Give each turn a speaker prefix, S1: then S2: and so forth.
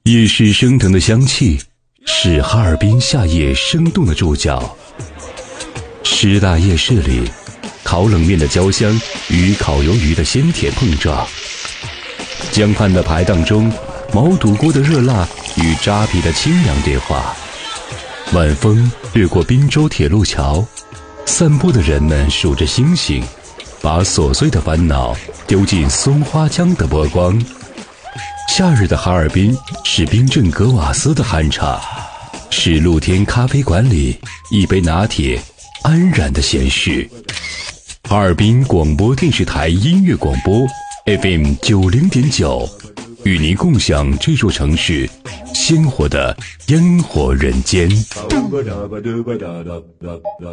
S1: 夜市升腾的香气是哈尔滨夏夜生动的注脚。师大夜市里，烤冷面的焦香与烤鱿鱼的鲜甜碰撞，江畔的排档中，毛肚锅的热辣与扎皮的清凉对话。晚风掠过滨州铁路桥，散步的人们数着星星，把琐碎的烦恼丢进松花江的波光。夏日的哈尔滨是冰镇格瓦斯的酣畅，是露天咖啡馆里一杯拿铁安然的闲适。哈尔滨广播电视台音乐广播 FM90.9，与您共享这座城市鲜活的烟火人间。